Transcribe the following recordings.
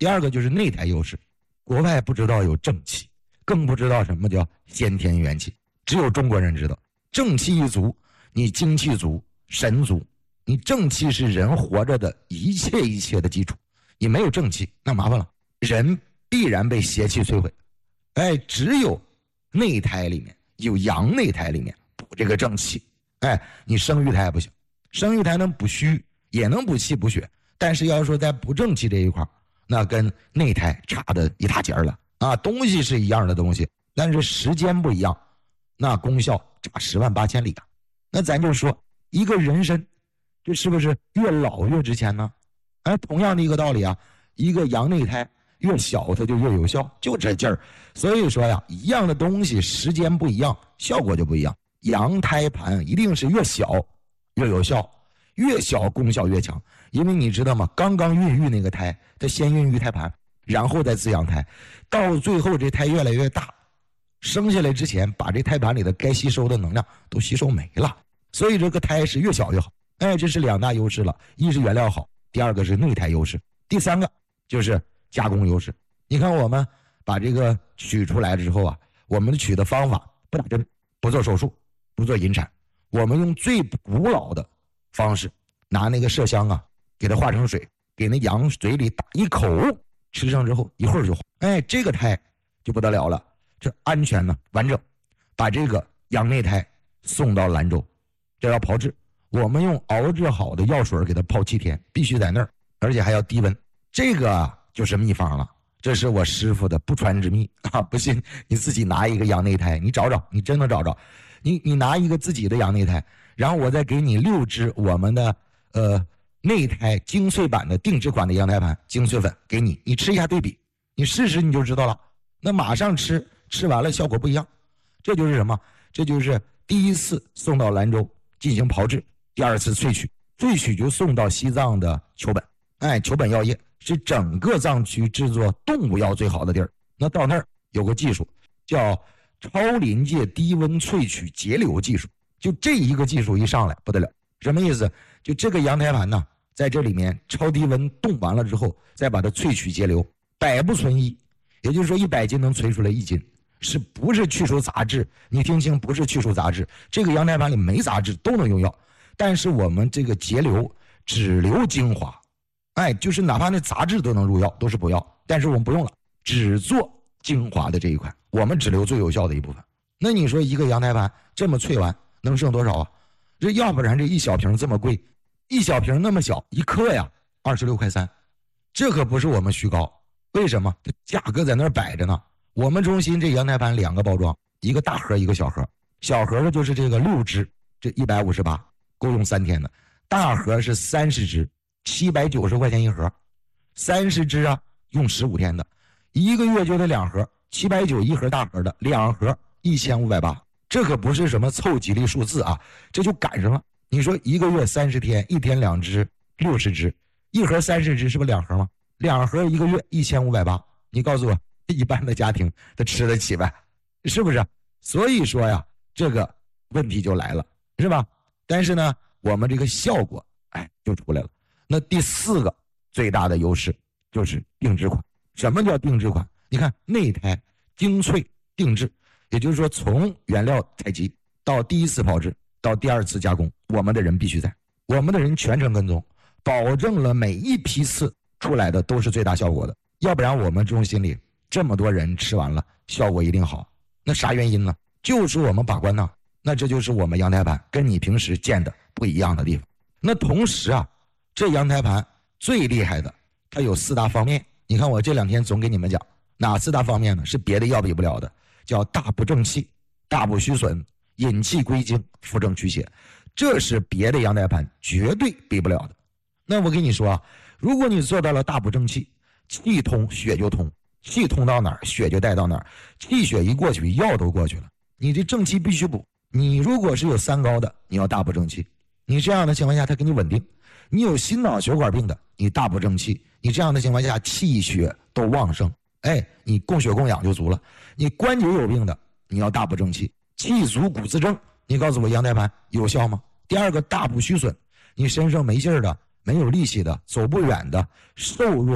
第二个就是内胎优势，国外不知道有正气，更不知道什么叫先天元气，只有中国人知道。正气一足，你精气足，神足。你正气是人活着的一切的基础，你没有正气，那麻烦了，人必然被邪气摧毁。哎，只有内胎里面有阳内胎里面补这个正气。哎，你生育胎不行，生育胎能补虚，也能补气补血，但是要说在补正气这一块，那跟内胎差的一大截了啊！东西是一样的东西，但是时间不一样，那功效差108000里啊！那咱就说一个人参，这是不是越老越值钱呢？哎，同样的一个道理啊，一个阳内胎越小它就越有效，就这劲儿。所以说呀，一样的东西时间不一样，效果就不一样。阳胎盘一定是越小越有效，越小功效越强。因为你知道吗？刚刚孕育那个胎，它先孕育胎盘，然后再滋养胎，到最后这胎越来越大，生下来之前把这胎盘里的该吸收的能量都吸收没了，所以这个胎是越小越好。哎，这是2大优势了，一是原料好，第二个是内胎优势，第三个就是加工优势。你看我们把这个取出来之后啊，我们取的方法不打针，不做手术，不做引产，我们用最古老的方式，拿那个麝香啊，给它化成水，给那羊嘴里打一口，吃上之后一会儿就好。哎，这个胎就不得了了，这安全呢，完整，把这个羊内胎送到兰州，这要炮制。我们用熬制好的药水给它泡7天，必须在那儿，而且还要低温。这个就是秘方了，这是我师傅的不传之秘啊！不信你自己拿一个羊内胎，你找找，你真能找着。你拿一个自己的羊内胎，然后我再给你6支我们的内胎精粹版的定制款的羊胎盘精粹粉给你，你吃一下对比，你试试你就知道了。那马上吃完了效果不一样。这就是什么？这就是第一次送到兰州进行炮制，第二次萃取就送到西藏的球本。哎，球本药业是整个藏区制作动物药最好的地儿。那到那儿有个技术叫超临界低温萃取节流技术，就这一个技术一上来不得了。什么意思？就这个羊胎盘呢，在这里面超低温冻完了之后，再把它萃取节流，100不存1，也就是说100斤能萃出来1斤，是不是去除杂质？你听清，不是去除杂质，这个羊胎盘里没杂质都能用药，但是我们这个节流只留精华。哎，就是哪怕那杂质都能入药，都是补药，但是我们不用了，只做精华的这一块，我们只留最有效的一部分。那你说一个羊胎盘这么萃完能剩多少啊？这要不然这一小瓶这么贵，一小瓶那么小，1克呀26.3块，这可不是我们虚高。为什么？这价格在那儿摆着呢。我们中心这羊胎盘2个包装，一个大盒一个小盒，小盒的就是这个6支，这158够用3天的，大盒是30支，790块钱一盒，30支啊，用15天的，1个月就得2盒，790一盒大盒的，2盒1580，这可不是什么凑吉利数字啊，这就赶上了。你说1个月30天，1天2支，60支，一盒30支是不是2盒吗？2盒1个月1580，你告诉我一般的家庭他吃得起呗，是不是？所以说呀，这个问题就来了，是吧？但是呢，我们这个效果哎就出来了。那第4个最大的优势就是定制款。什么叫定制款？你看内胎精粹定制，也就是说从原料采集到第1次炮制到第2次加工，我们的人必须在，我们的人全程跟踪，保证了每一批次出来的都是最大效果的。要不然我们中心里这么多人吃完了效果一定好，那啥原因呢？就是我们把关呢。那这就是我们羊胎盘跟你平时见的不一样的地方。那同时啊，这羊胎盘最厉害的它有4大方面。你看我这2天总给你们讲哪4大方面呢？是别的药比不了的，叫大补正气、大补虚损、引气归经、扶正祛邪，这是别的羊胎盘绝对比不了的。那我跟你说啊，如果你做到了大补正气，气通血就通，气通到哪儿血就带到哪儿，气血一过去药都过去了，你这正气必须补。你如果是有3高的，你要大补正气，你这样的情况下它给你稳定。你有心脑血管病的，你大补正气，你这样的情况下气血都旺盛，哎，你供血供氧就足了。你关节有病的，你要大补正气，气足骨自正，你告诉我羊胎盘有效吗？第2个大补虚损，你身上没劲儿的，没有力气的，走不远的，瘦弱的，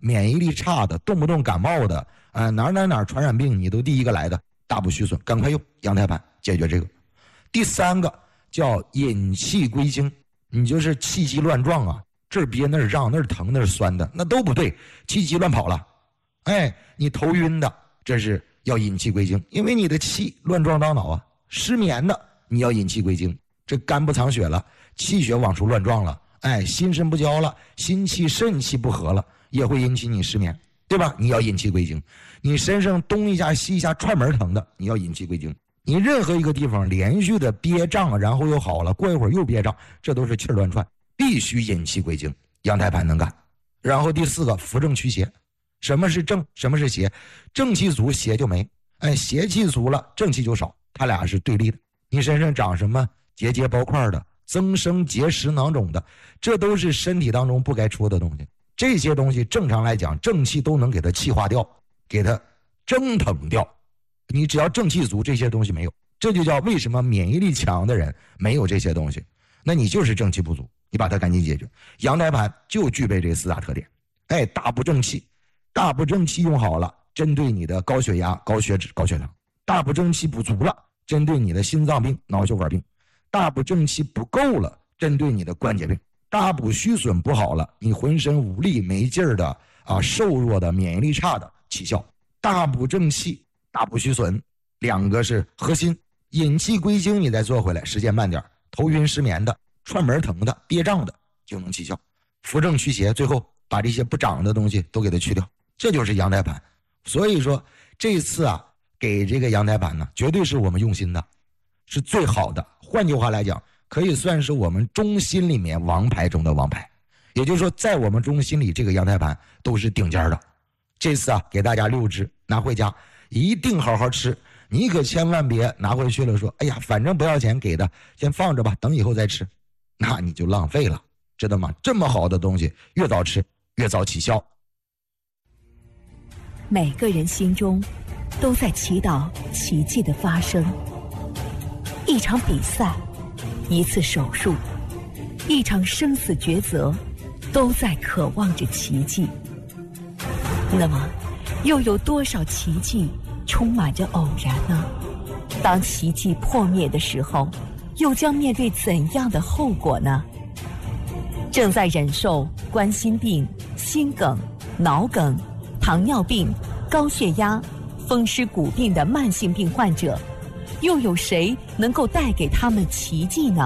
免疫力差的，动不动感冒的，哪传染病你都第一个来的，大补虚损，赶快用羊胎盘解决这个。第三个叫引气归经，你就是气机乱撞啊，这儿憋那儿胀，那儿疼那儿酸的，那都不对，气机乱跑了，你头晕的，这是要引气归经，因为你的气乱撞到脑啊。失眠的你要引气归经，这肝不藏血了，气血往出乱撞了，心肾不交了，心气肾气不和了，也会引起你失眠，对吧？你要引气归经。你身上东一下西一下串门疼的，你要引气归经。你任何一个地方连续的憋胀，然后又好了，过一会儿又憋胀，这都是气儿乱窜，必须引气归经，羊胎盘能干。然后第四个扶正驱邪。什么是正，什么是邪？正气足邪就没，邪气足了正气就少，它俩是对立的。你身上长什么结节包块的，增生结石囊肿的，这都是身体当中不该出的东西。这些东西正常来讲正气都能给它气化掉，给它蒸腾掉。你只要正气足，这些东西没有，这就叫为什么免疫力强的人没有这些东西，那你就是正气不足，你把它赶紧解决。羊胎盘就具备这四大特点，大补正气，大补正气用好了，针对你的高血压、高血脂、高血糖；大补正气补足了，针对你的心脏病、脑血管病；大补正气不够了，针对你的关节病；大补虚损不好了，你浑身无力没劲儿的瘦弱的、免疫力差的起效。大补正气、大补虚损，两个是核心。引气归经你再做回来，时间慢点，头晕失眠的、串门疼的、憋胀的就能起效。扶正驱邪，最后把这些不长的东西都给它去掉，这就是羊胎盘。所以说这次给这个羊胎盘呢，绝对是我们用心的，是最好的。换句话来讲，可以算是我们中心里面王牌中的王牌。也就是说，在我们中心里，这个羊胎盘都是顶尖的。这次给大家6支，拿回家一定好好吃。你可千万别拿回去了说，哎呀，反正不要钱给的，先放着吧，等以后再吃，那你就浪费了，知道吗？这么好的东西，越早吃越早起效。 每个人心中都在祈祷奇迹的发生。一场比赛，一次手术，一场生死抉择，都在渴望着奇迹。那么，又有多少奇迹充满着偶然呢？当奇迹破灭的时候，又将面对怎样的后果呢？正在忍受冠心病、心梗、脑梗、糖尿病、高血压、风湿骨病的慢性病患者，又有谁能够带给他们奇迹呢？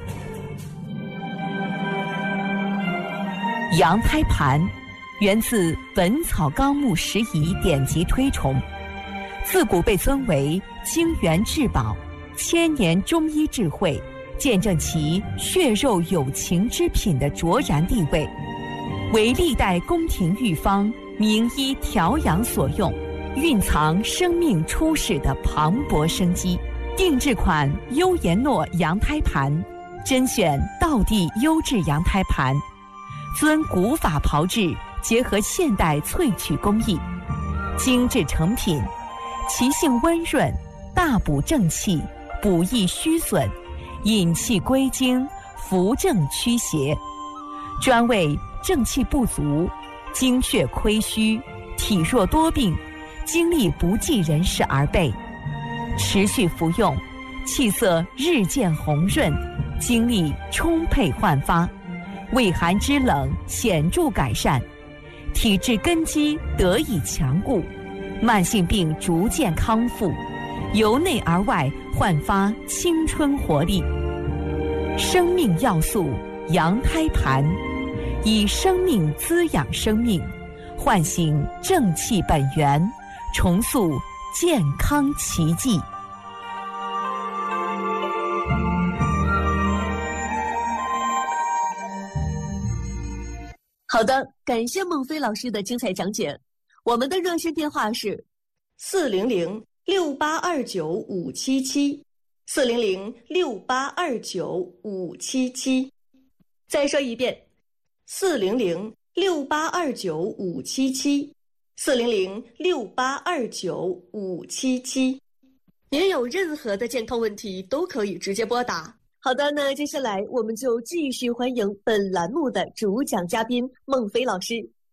羊胎盘源自《本草纲目拾遗》典籍推崇，自古被尊为精元至宝，千年中医智慧，见证其血肉有情之品的卓然地位，为历代宫廷御方名医调养所用，蕴藏生命初始的磅礴生机。定制款优颜诺羊胎盘，甄选道地优质羊胎盘，遵古法炮制，结合现代萃取工艺，精致成品，其性温润，大补正气，补益虚损，引气归经，扶正驱邪，专为正气不足、精血亏虚、体弱多病、精力不济人士而备。持续服用，气色日渐红润，精力充沛焕发，胃寒肢冷显著改善，体质根基得以强固，慢性病逐渐康复，由内而外焕发青春活力。生命要素羊胎盘，以生命滋养生命，唤醒正气本源，重塑健康奇迹。 好的，感谢孟非老师的精彩讲解。我们的热线电话是400-6829-577，400-6829-577。再说一遍，400-6829-577，400-6829-577。您有任何的健康问题都可以直接拨打。好的，那接下来我们就继续欢迎本栏目的主讲嘉宾孟非老师。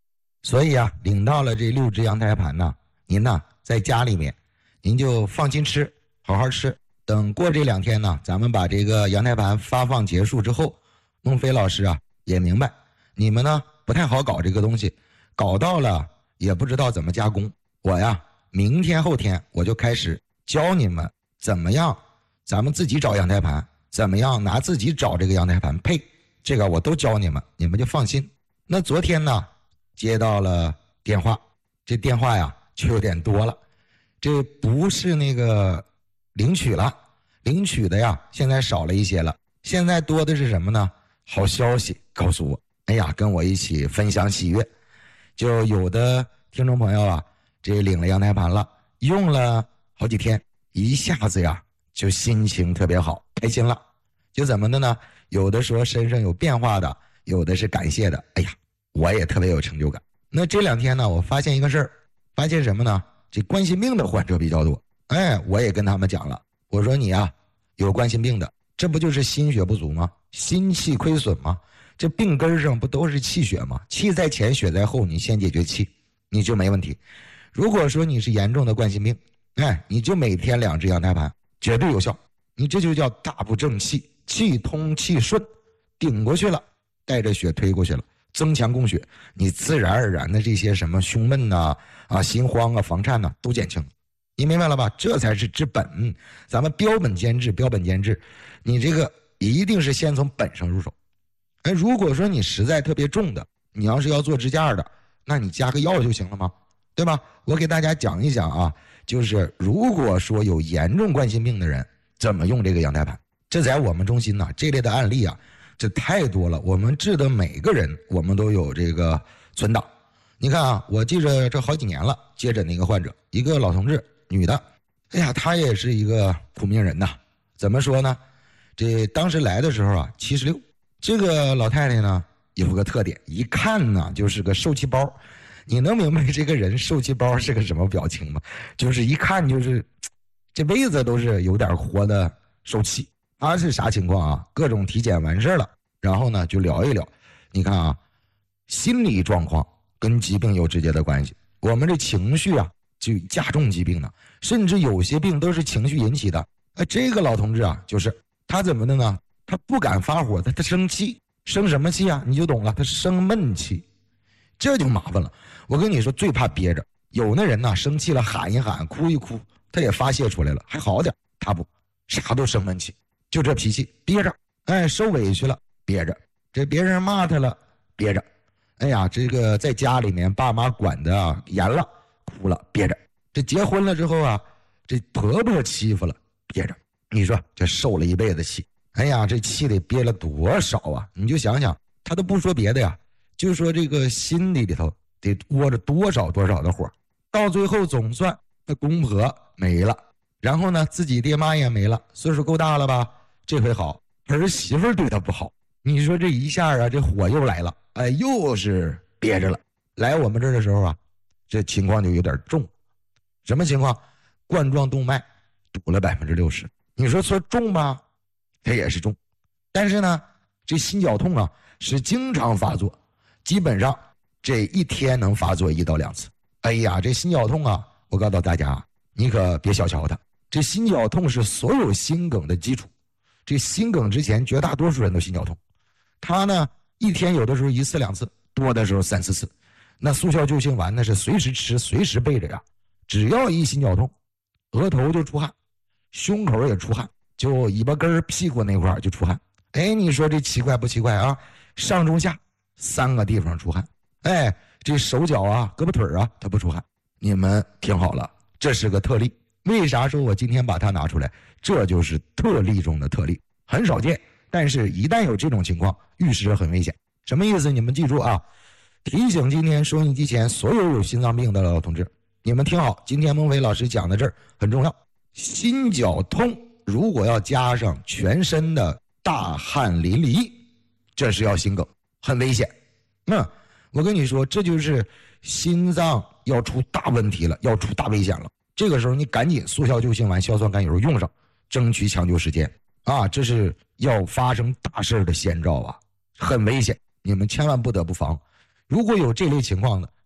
所以啊，领到了这6只羊胎盘呢，您呢在家里面，您就放心吃，好好吃。等过这2天呢，咱们把这个羊胎盘发放结束之后，孟非老师啊也明白，你们呢不太好搞这个东西，搞到了也不知道怎么加工。我呀，明天后天我就开始教你们怎么样，咱们自己找羊胎盘，怎么样拿自己找这个羊胎盘配，这个我都教你们，你们就放心。那昨天呢，接到了电话，这电话呀就有点多了，这不是那个领取了，领取的呀现在少了一些了，现在多的是什么呢？好消息告诉我，哎呀，跟我一起分享喜悦。就有的听众朋友啊，这领了羊胎盘了，用了好几天，一下子呀就心情特别好，开心了。就怎么的呢？有的说身上有变化的，有的是感谢的，哎呀，我也特别有成就感。那这2天呢，我发现一个事儿，发现什么呢？这冠心病的患者比较多。哎，我也跟他们讲了，我说你啊，有冠心病的，这不就是心血不足吗？心气亏损吗？这病根上不都是气血吗？气在前，血在后，你先解决气，你就没问题。如果说你是严重的冠心病，哎，你就每天2只羊胎盘，绝对有效。你这就叫大补正气，气通气顺，顶过去了，带着血推过去了，增强供血，你自然而然的这些什么胸闷呐、心慌啊、房颤呐、都减轻。你明白了吧？这才是治本，咱们标本兼治，标本兼治。你这个一定是先从本上入手。哎，如果说你实在特别重的，你要是要做支架的，那你加个药就行了吗？对吧？我给大家讲一讲啊，就是如果说有严重冠心病的人怎么用这个羊胎盘。这在我们中心呢，这类的案例啊，这太多了。我们治的每个人，我们都有这个存档。你看啊，我记着这好几年了，接诊的一个患者，一个老同志，女的，哎呀，她也是一个苦命人呐。怎么说呢？这当时来的时候啊，76。这个老太太呢有个特点，一看呢就是个受气包。你能明白这个人受气包是个什么表情吗？就是一看就是这辈子都是有点活的受气。他是啥情况啊？各种体检完事了，然后呢就聊一聊。你看啊，心理状况跟疾病有直接的关系。我们这情绪啊就加重疾病呢，甚至有些病都是情绪引起的。这个老同志啊，就是他怎么的呢？他不敢发火，他生气，生什么气啊？你就懂了，他生闷气，这就麻烦了。我跟你说，最怕憋着。有的人呢，生气了喊一喊，哭一哭，他也发泄出来了，还好点。他不，啥都生闷气，就这脾气，憋着。哎，受委屈了，憋着。这别人骂他了，憋着。哎呀，这个在家里面爸妈管的啊严了，哭了，憋着。这结婚了之后啊，这婆婆欺负了，憋着。你说这受了一辈子气。哎呀，这气得憋了多少啊！你就想想，他都不说别的呀，就说这个心里头得窝着多少的火，到最后总算那公婆没了，然后呢自己爹妈也没了，岁数够大了吧？这回好，儿媳妇对他不好，你说这一下啊，这火又来了，哎，又是憋着了。来我们这儿的时候啊，这情况就有点重。什么情况？冠状动脉堵了60%。你说重吧？它也是重，但是呢，这心绞痛啊是经常发作，基本上这一天能发作1到2次。哎呀，这心绞痛啊，我告诉大家，你可别小瞧它。这心绞痛是所有心梗的基础，这心梗之前绝大多数人都心绞痛，它呢一天有的时候1次2次，多的时候3、4次。那速效救心丸那是随时吃，随时备着呀。只要一心绞痛，额头就出汗，胸口也出汗。就尾巴根屁股那块就出汗。哎，你说这奇怪不奇怪啊？上中下3个地方出汗。哎，这手脚啊胳膊腿啊它不出汗。你们听好了，这是个特例。为啥说我今天把它拿出来？这就是特例中的特例，很少见，但是一旦有这种情况，预示很危险。什么意思？你们记住啊，提醒今天收音机前所有有心脏病的老同志，你们听好，今天孟非老师讲的这儿很重要。心绞痛如果要加上全身的大汗淋漓，这是要心梗，很危险。我跟你说，这就是心脏要出大问题了，要出大危险了。这个时候你赶紧速效救心丸、硝酸甘油用上，争取抢救时间啊！这是要发生大事的先兆啊，很危险，你们千万不得不防。如果有这类情况的，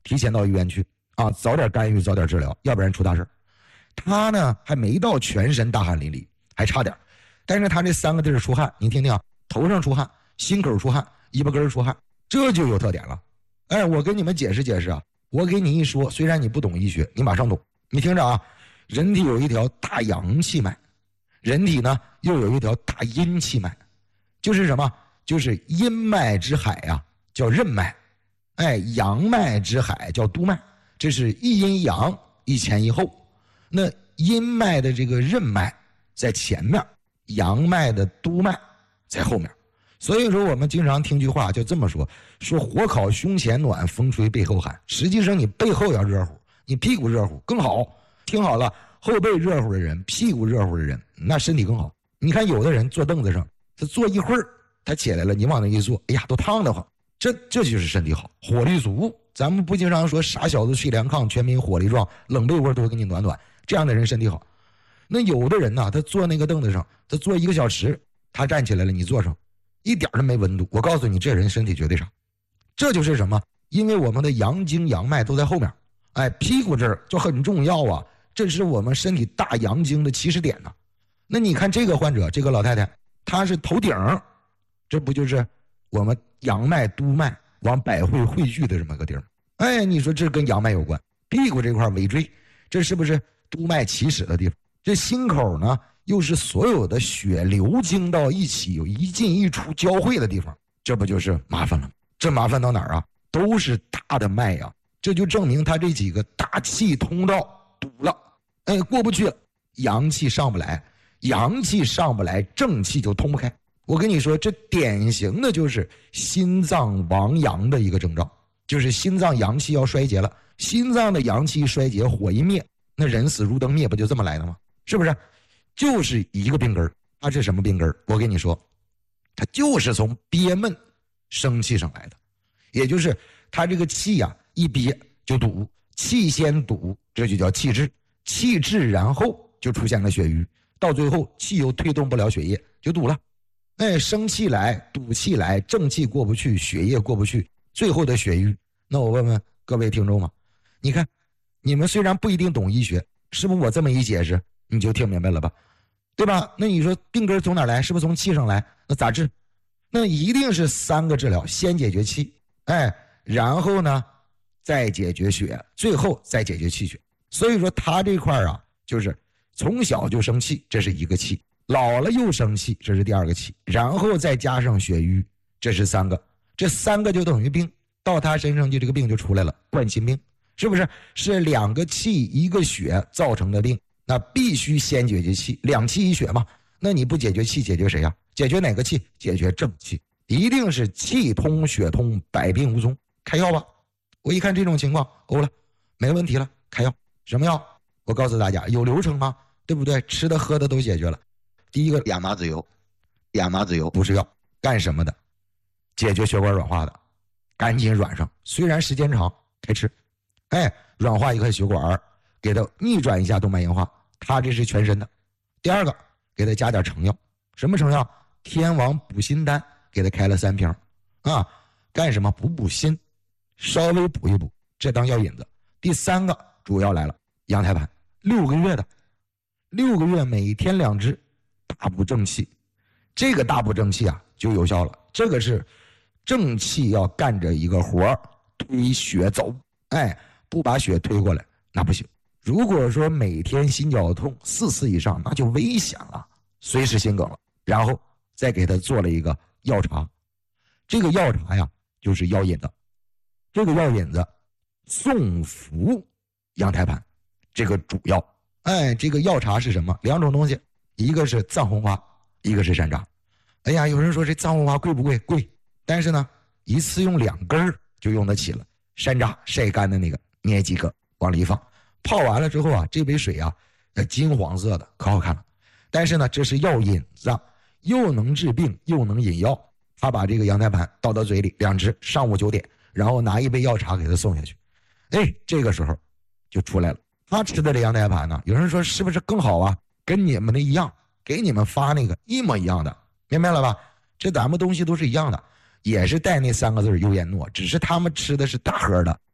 提前到医院去啊，早点干预，早点治疗，要不然出大事。他呢还没到全身大汗淋漓，还差点，但是他这3个地儿出汗，您听听啊，头上出汗，心口出汗，尾巴根出汗，这就有特点了。哎，我跟你们解释解释啊，我给你一说，虽然你不懂医学，你马上懂。你听着啊，人体有一条大阳气脉，人体呢又有一条大阴气脉，就是什么？就是阴脉之海啊，叫任脉，哎，阳脉之海叫督脉，这是一阴一阳，一前一后。那阴脉的这个任脉在前面，阳脉的督脉在后面。所以说我们经常听句话就这么说，说火烤胸前暖，风吹背后寒。实际上你背后要热乎，你屁股热乎更好。听好了，后背热乎的人，屁股热乎的人，那身体更好。你看有的人坐凳子上，他坐一会儿他起来了，你往那一坐，哎呀都烫得慌，这就是身体好，火力足。咱们不经常说傻小子睡凉炕，全民火力壮，冷被窝都会给你暖暖，这样的人身体好。那有的人呢，他坐那个凳子上，他坐1个小时，他站起来了，你坐上一点都没温度，我告诉你这人身体绝对差。这就是什么？因为我们的阳经阳脉都在后面，哎，屁股这儿就很重要啊，这是我们身体大阳经的起始点呢。那你看这个患者，这个老太太，她是头顶，这不就是我们阳脉督脉往百会汇聚的这么个地儿？哎，你说这跟阳脉有关，屁股这块尾椎，这是不是督脉起始的地方？这心口呢，又是所有的血流经到一起，有一进一出交汇的地方，这不就是麻烦了？这麻烦到哪儿啊？都是大的脉呀，这就证明他这几个大气通道堵了，哎，过不去了，阳气上不来，阳气上不来，正气就通不开。我跟你说，这典型的就是心脏亡阳的一个征兆，就是心脏阳气要衰竭了，心脏的阳气衰竭，火一灭，那人死如灯灭，不就这么来的吗？是不是？就是一个病根，它是什么病根？我跟你说，它就是从憋闷生气上来的，也就是它这个气呀，一憋就堵，气先堵，这就叫气滞，气滞然后就出现了血瘀，到最后气又推动不了血液，就堵了。哎，生气来，堵气来，正气过不去，血液过不去，最后的血瘀。那我问问各位听众嘛，你看，你们虽然不一定懂医学，是不是我这么一解释，你就听明白了吧？对吧？那你说病根从哪来？是不是从气上来？那咋治？那一定是3个治疗，先解决气，哎，然后呢，再解决血，最后再解决气血。所以说他这块啊，就是从小就生气，这是一个气。老了又生气，这是第2个气，然后再加上血瘀，这是3个，这3个就等于病，到他身上就这个病就出来了，冠心病，是不是？是2个气1个血造成的病，那必须先解决气，2气1血嘛，那你不解决气，解决谁呀？解决哪个气？解决正气，一定是气通血通，百病无踪。开药吧，我一看这种情况，欧了，没问题了，开药。什么药？我告诉大家，有流程吗？对不对？吃的喝的都解决了。第一个亚麻籽油，亚麻籽油不是药，干什么的？解决血管软化的，赶紧软上。虽然时间长，开吃，哎，软化一个血管，给它逆转一下动脉硬化。它这是全身的。第2个，给它加点成药，什么成药？天王补心丹，给它开了3瓶，啊，干什么？补心，稍微补一补，这当药引子。第3个主要来了，羊胎盘，6个月的，6个月每天2支。大补正气，这个大补正气啊就有效了。这个是正气要干着一个活，推血走，哎，不把血推过来那不行。如果说每天心绞痛4次以上，那就危险了，随时心梗了。然后再给他做了一个药茶，这个药茶呀就是药引子，这个药引子送服羊胎盘，这个主要。哎，这个药茶是什么？2种东西。一个是藏红花，一个是山楂。哎呀，有人说这藏红花贵不贵？贵，但是呢，一次用2根就用得起了。山楂晒干的那个，捏几个往里一放，泡完了之后啊，这杯水啊，金黄色的，可好看了。但是呢，这是药引子，又能治病又能引药。他把这个羊胎盘倒到嘴里，2支，上午9点，然后拿一杯药茶给他送下去。哎，这个时候就出来了。他吃的这羊胎盘呢，有人说是不是更好啊？跟你们的一样，给你们发那个一模一样的，明白了吧？这咱们东西都是一样的，也是带那3个字优颜诺，只是他们吃的是大盒的，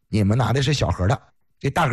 你们拿的是小盒的，这大盒